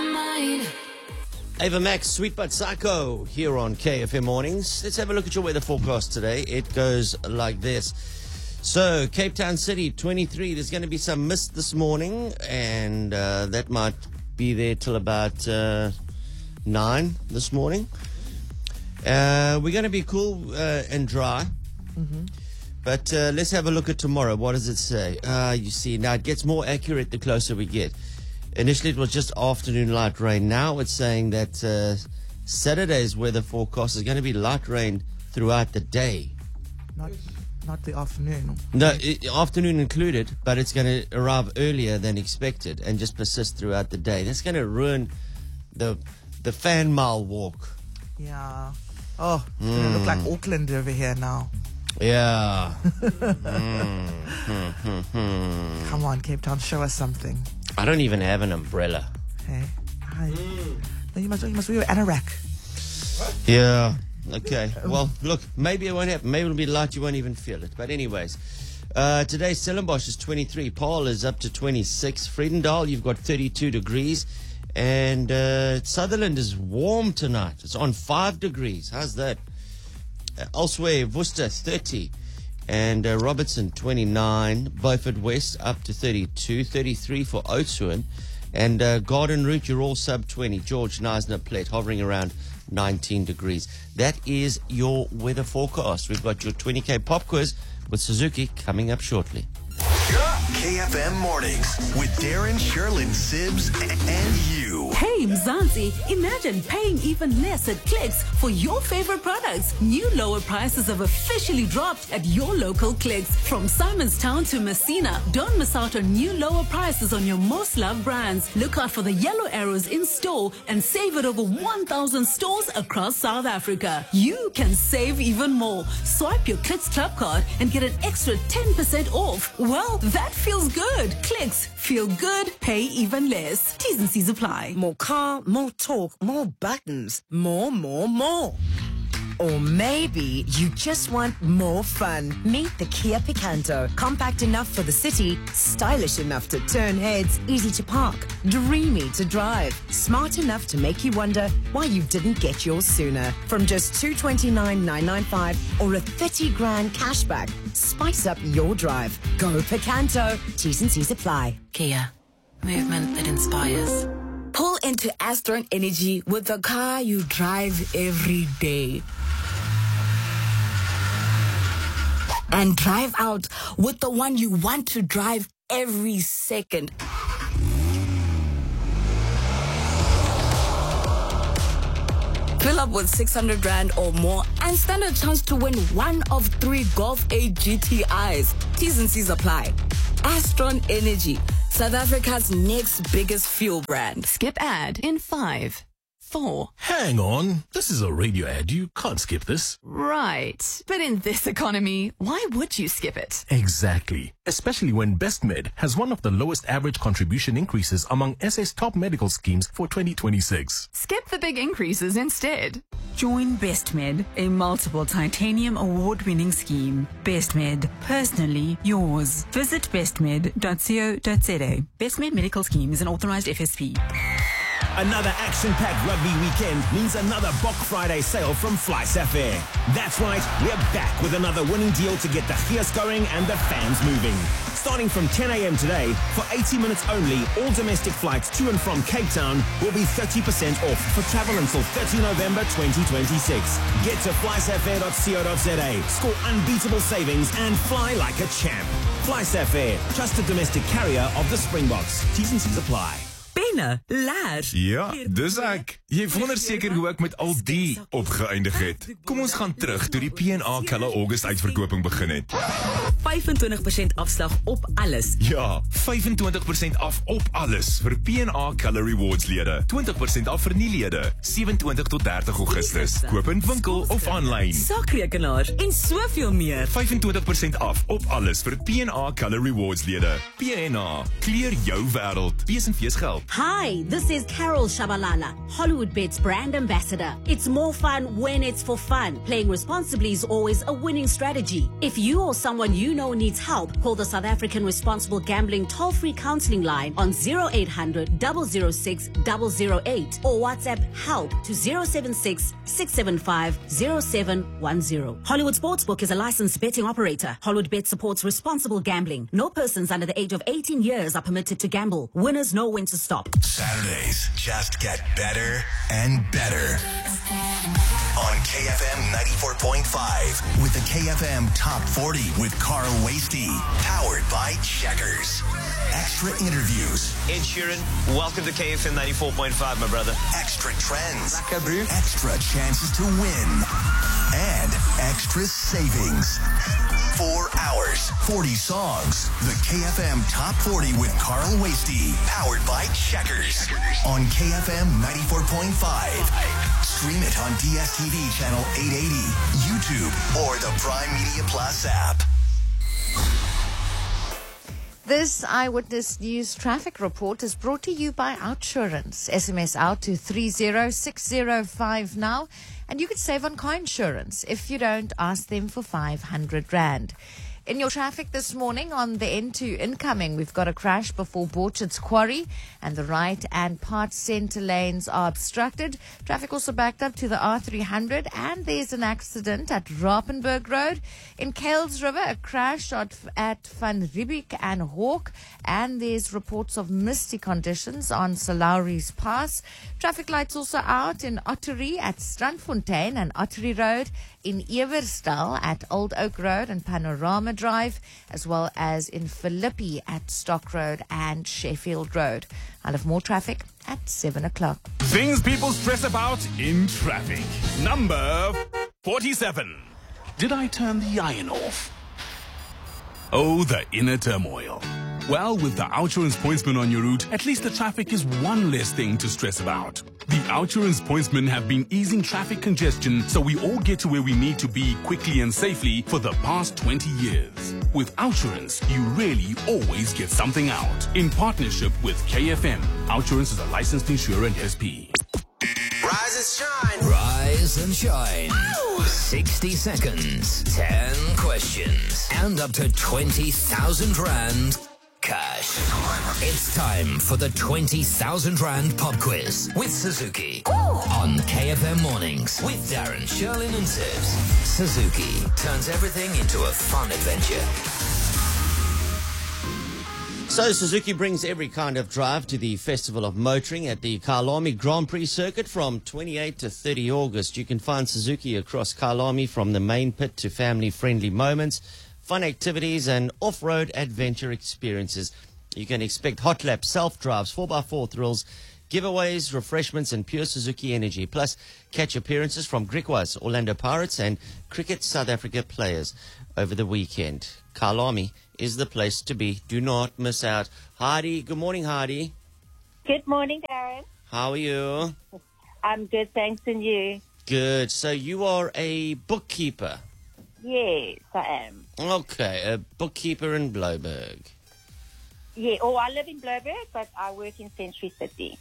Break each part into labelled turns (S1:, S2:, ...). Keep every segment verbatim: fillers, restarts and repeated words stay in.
S1: mind.
S2: Ava Max, Sweet But Psycho, here on K F M Mornings. Let's have a look at your weather forecast today. It goes like this. So, Cape Town City, twenty-three. There's going to be some mist this morning, and uh, that might be there till about uh, nine this morning. Uh, we're going to be cool uh, and dry. Mm-hmm. But uh, let's have a look at tomorrow. What does it say? Uh, you see, now it gets more accurate the closer we get. Initially, it was just afternoon light rain. Now it's saying that uh, Saturday's weather forecast is going to be light rain throughout the day.
S3: Not, not the afternoon.
S2: No, it, afternoon included, but it's going to arrive earlier than expected and just persist throughout the day. That's going to ruin the the fan mile walk.
S3: Yeah. Oh, it's mm. going to look like Auckland over here now.
S2: Yeah. mm. hmm, hmm, hmm.
S3: Come on, Cape Town, show us something.
S2: I don't even have an umbrella.
S3: Hey, hi. Mm. No, you must, you must wear an anorak.
S2: What? Yeah. Okay. Well, look, maybe it won't happen. Maybe it'll be light. You won't even feel it. But anyways, uh, today Stellenbosch is twenty-three. Paarl is up to twenty-six. Vredendal, you've got thirty-two degrees. And uh, Sutherland is warm tonight. It's on five degrees. How's that? Uh, elsewhere, Worcester, thirty. And uh, Robertson, twenty-nine. Beaufort West, up to thirty-two. thirty-three for Oudtshoorn. And uh, Garden Route, you're all sub twenty. George Neisner Plate, hovering around nineteen degrees. That is your weather forecast. We've got your twenty K pop quiz with Suzuki coming up shortly.
S4: K F M Mornings with Darren, Sherlyn, Sibs, and you.
S5: Hey, Mzansi, imagine paying even less at Clicks for your favorite products. New lower prices have officially dropped at your local Clicks. From Simonstown to Messina, don't miss out on new lower prices on your most loved brands. Look out for the yellow arrows in store and save at over one thousand stores across South Africa. You can save even more. Swipe your Clicks Club card and get an extra ten percent off. Well, that feels good. Clicks. Feel good. Pay even less. T's and C's apply.
S6: More car, more talk, more buttons. More, more, more. Or maybe you just want more fun. Meet the Kia Picanto. Compact enough for the city, stylish enough to turn heads, easy to park, dreamy to drive, smart enough to make you wonder why you didn't get yours sooner. From just two hundred twenty-nine thousand nine hundred ninety-five or a thirty grand cashback, spice up your drive. Go Picanto. T's and C's apply.
S7: Kia. Movement that inspires.
S6: Pull into Astron Energy with the car you drive every day. And drive out with the one you want to drive every second. Fill up with six hundred rand or more and stand a chance to win one of three Golf eight G T Is. T's and C's apply. Astron Energy, South Africa's next biggest fuel brand.
S7: Skip ad in five, four.
S8: Hang on. This is a radio ad. You can't skip this.
S7: Right. But in this economy, why would you skip it?
S8: Exactly. Especially when BestMed has one of the lowest average contribution increases among S A's top medical schemes for twenty twenty-six.
S7: Skip the big increases instead.
S5: Join BestMed, a multiple titanium award-winning scheme. BestMed, personally yours. Visit bestmed dot co dot za. BestMed Medical Scheme is an authorized F S P.
S9: Another action-packed rugby weekend means another Bok Friday sale from FlySafair. That's right, we're back with another winning deal to get the gears going and the fans moving. Starting from ten a.m. today, for eighty minutes only, all domestic flights to and from Cape Town will be thirty percent off for travel until thirtieth of November twenty twenty-six. Get to flysafair dot co dot za, score unbeatable savings and fly like a champ. FlySafair, trusted domestic carrier of the Springboks. T's and C's apply.
S6: Benne, laat.
S10: Ja, dis ek. Jy wonder seker hoe ek met al die opgeëindig het. Kom ons gaan terug toe die P en A Colour August uitverkoping begin het.
S6: vyfentwintig persent afslag op alles.
S10: Ja, vyfentwintig persent af op alles vir P en A Colour Rewards lede. twintig persent af vir nie lede. sewenentwintig tot dertig Augustus. Koop in winkel of aanlyn.
S6: Sakrekenaars en soveel meer.
S10: vyfentwintig persent af op alles vir P en A Colour Rewards lede. P en A, kleur jou wêreld. P en V's geld.
S11: Hi, this is Carol Shabalala, Hollywood Bets brand ambassador. It's more fun when it's for fun. Playing responsibly is always a winning strategy. If you or someone you you know needs help, call the South African Responsible Gambling toll-free counseling line on zero eight hundred, double oh six, double oh eight or WhatsApp help to zero seven six, six seven five, zero seven one zero. Hollywood Sportsbook is a licensed betting operator. Hollywood Bet supports responsible gambling. No persons under the age of eighteen years are permitted to gamble. Winners know when to stop.
S4: Saturdays just get better and better. On K F M ninety-four point five with the K F M Top forty with Carl Wasty. Powered by Checkers. Extra interviews.
S9: Ed Sheeran, welcome to K F M ninety-four point five, my brother.
S4: Extra trends. Extra chances to win. And extra savings. Four hours, forty songs. The K F M Top forty with Carl Wasty. Powered by Checkers. On K F M ninety-four point five. Stream it on D S T V channel eight eighty, YouTube, or the Prime Media Plus app.
S1: This Eyewitness News traffic report is brought to you by Outsurance. S M S out to three zero six zero five now, and you could save on car insurance. If you don't, ask them for five hundred rand. In your traffic this morning on the N two incoming, we've got a crash before Borchards Quarry, and the right and part centre lanes are obstructed. Traffic also backed up to the R three hundred, and there's an accident at Rapenburg Road. In Kales River, a crash at, at Van Riebeek and Hawk, and there's reports of misty conditions on Salauri's Pass. Traffic lights also out in Ottery at Strandfontein and Ottery Road, in Everstal at Old Oak Road and Panorama Drive, as well as in Philippi at Stock Road and Sheffield Road. I'll have more traffic at seven o'clock.
S8: Things people stress about in traffic. Number forty-seven. Did I turn the iron off? Oh, the inner turmoil. Well, with the Outsurance Pointsman on your route, at least the traffic is one less thing to stress about. The Outsurance Pointsmen have been easing traffic congestion so we all get to where we need to be quickly and safely for the past twenty years. With Outsurance, you really always get something out. In partnership with K F M, Outsurance is a licensed insurer and S P.
S12: Rise and shine. Rise and shine. Ow! sixty seconds, ten questions, and up to twenty thousand rand cash. It's time for the twenty thousand rand pop quiz with Suzuki. Ooh. On K F M Mornings with Darren, Sherlyn and Sibs. Suzuki turns everything into a fun adventure.
S2: So Suzuki brings every kind of drive to the Festival of Motoring at the Kyalami Grand Prix circuit from twenty-eighth to thirtieth of August. You can find Suzuki across Kyalami, from the main pit to family-friendly moments, fun activities and off-road adventure experiences. You can expect hot laps, self-drives, four by four thrills, giveaways, refreshments and pure Suzuki energy. Plus, catch appearances from Griquas, Orlando Pirates and Cricket South Africa players over the weekend. Kyalami is the place to be. Do not miss out. Heidi, good morning, Heidi.
S13: Good morning, Darren.
S2: How are you?
S13: I'm good, thanks, and you?
S2: Good. So you are a bookkeeper?
S13: Yes, I am.
S2: Okay, a bookkeeper in Blouberg.
S13: Yeah, oh, I live in Blouberg, but I work in Century City.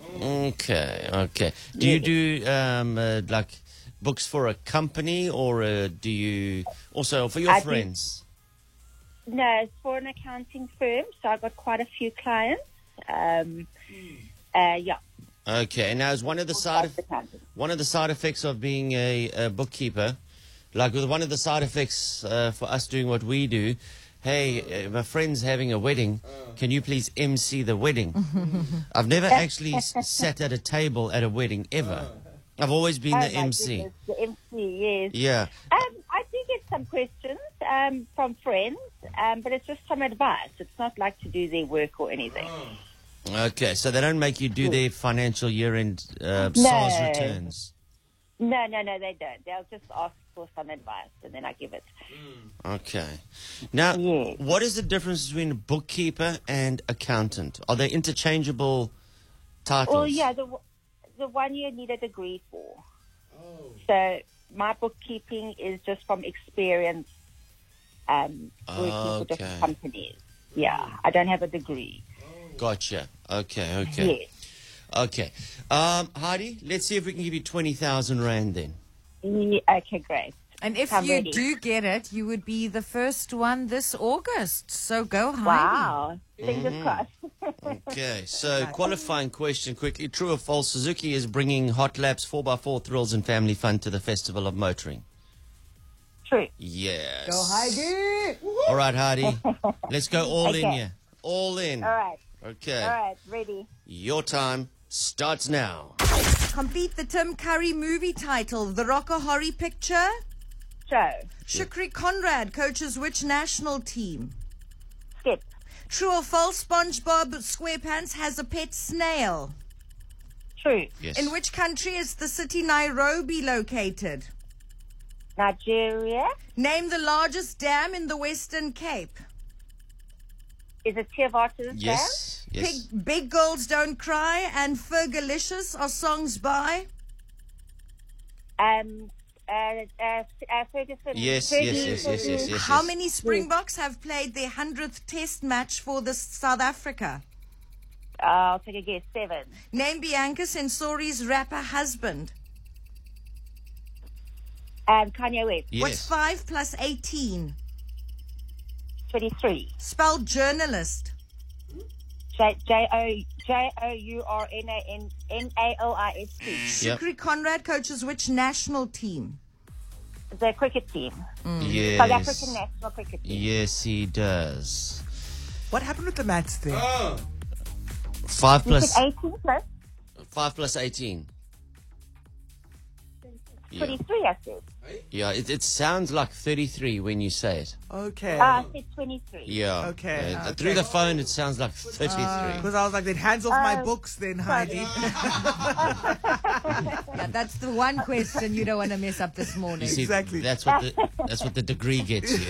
S2: Okay, okay. Do you do um, uh, like books for a company, or uh, do you also for your
S13: I
S2: friends?
S13: Do, no, it's for an accounting firm, so I've got quite a few clients. Um, uh, yeah.
S2: Okay, now is one of the side of, one of the side effects of being a, a bookkeeper, like with one of the side effects uh, for us doing what we do. Hey, uh, my friend's having a wedding. Can you please M C the wedding? I've never actually s- sat at a table at a wedding ever. I've always been
S13: oh
S2: the
S13: my
S2: M C.
S13: Goodness, the M C, yes.
S2: Yeah.
S13: Um, I do get some questions um, from friends, um, but it's just some advice. It's not like to do their work or anything.
S2: Okay, so they don't make you do their financial year-end uh,
S13: No.
S2: S A R S returns.
S13: No, no, no, they don't. They'll just ask for some advice, and then I give it.
S2: Okay. Now, what is the difference between a bookkeeper and accountant? Are they interchangeable titles?
S13: Well, yeah, the the one you need a degree for. Oh. So my bookkeeping is just from experience um, working for
S2: Okay.
S13: different companies. Yeah, I don't have a degree.
S2: Gotcha. Okay, okay.
S13: Yes.
S2: Okay. Um, Heidi, let's see if we can give you twenty thousand rand then.
S13: Yeah, okay, great.
S1: And if
S13: I'm
S1: you
S13: ready.
S1: do get it, you would be the first one this August. So go Heidi.
S13: Wow. Fingers crossed.
S2: Okay, so qualifying question quickly. True or false, Suzuki is bringing hot laps, four by four thrills and family fun to the Festival of Motoring?
S13: True.
S2: Yes.
S6: Go Heidi!
S2: All right, Heidi. Let's go all in
S13: Okay.
S2: here. All in.
S13: All right.
S2: Okay.
S13: All right. Ready.
S2: Your time starts now.
S1: Complete the Tim Curry movie title. The Rockahori Picture.
S13: Joe.
S1: Shukri Conrad coaches which national team?
S13: Skip.
S1: True or false, SpongeBob SquarePants has a pet snail?
S13: True.
S2: Yes.
S1: In which country is the city Nairobi located?
S13: Nigeria.
S1: Name the largest dam in the Western Cape.
S13: Is it Tiavatus
S2: Yes. Yes.
S1: Big, Big Girls Don't Cry and Fergalicious are songs by?
S13: Dam? Um, uh, uh, uh, Ferguson.
S2: Yes, yes, yes, yes, yes, yes.
S1: How
S2: yes.
S1: many Springboks have played their hundredth test match for the South Africa?
S13: Uh, I'll take a guess. Seven.
S1: Name Bianca Sensori's rapper husband.
S13: Um, Kanye West.
S2: Yes.
S1: What's five plus eighteen?
S13: Twenty-three.
S1: Spell journalist.
S13: J J O J O U R N A N N A L I S T.
S2: Yep.
S1: Shukri Conrad coaches which national team?
S13: The cricket team.
S2: Yes.
S13: South African national cricket team.
S2: Yes, he does.
S3: What happened with the maths there?
S2: Five
S13: You
S2: plus
S13: said eighteen plus
S2: five plus eighteen. Yeah,
S13: twenty-three, I said.
S2: yeah. It, it sounds like thirty-three when you say it.
S3: Okay.
S13: Uh, I said twenty-three.
S2: Yeah.
S3: Okay,
S2: Uh,
S3: okay.
S2: Through the phone, it sounds like thirty-three.
S3: Because I was like, then hands off my
S13: Uh,
S3: books then, Heidi.
S1: Yeah, that's the one question you don't want to mess up this morning.
S2: You see,
S3: Exactly.
S2: That's what the that's what the degree gets you.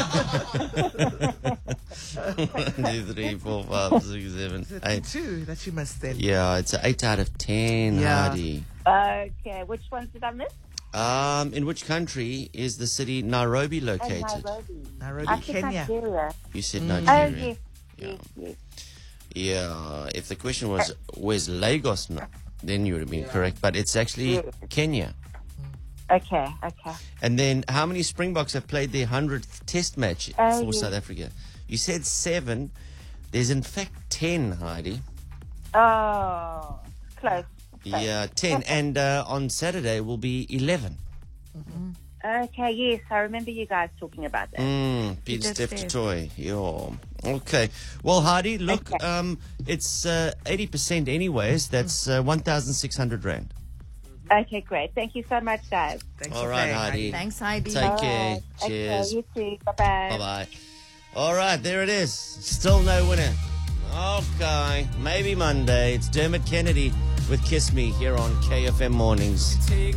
S2: One, two, three, four, five, six, seven, eight.
S3: Two that you must then.
S2: Yeah, it's an eight out of ten,
S3: Yeah.
S2: Heidi.
S13: Okay, which ones did I miss?
S2: Um, in which country is the city Nairobi
S13: Oh,
S2: located?
S13: Nairobi.
S3: Nairobi,
S13: I said
S3: Kenya.
S13: Nigeria.
S2: You said
S13: Oh,
S2: Nigeria.
S13: yes.
S2: Yeah.
S13: Yes, yes.
S2: Yeah. If the question was where's Lagos, no, then you would have been correct. But it's actually
S13: Yes.
S2: Kenya.
S13: Okay, okay.
S2: And then, how many Springboks have played their hundredth Test match
S13: Oh,
S2: for
S13: yes.
S2: South Africa? You said seven. There's in fact ten, Heidi.
S13: Oh, close.
S2: Yeah, ten. And uh, on Saturday will be eleven.
S13: Okay, yes, I remember you guys talking about that.
S2: Mm, Peter
S1: did
S2: Steph
S1: say.
S2: Toy. Yeah. Okay. Well, Heidi, look,
S13: Okay.
S2: um, it's uh, eighty percent anyways. That's uh, one thousand six hundred rand.
S13: Okay, great. Thank you so much, guys.
S3: Thanks
S2: All
S3: for
S2: right,
S3: playing,
S2: Heidi.
S1: Thanks, Heidi.
S2: Take care.
S13: Alright.
S2: Cheers.
S13: Okay, you too. Bye-bye.
S2: Bye-bye. All right, there it is. Still no winner. Okay, maybe Monday. It's Dermot Kennedy with Kiss Me here on K F M Mornings.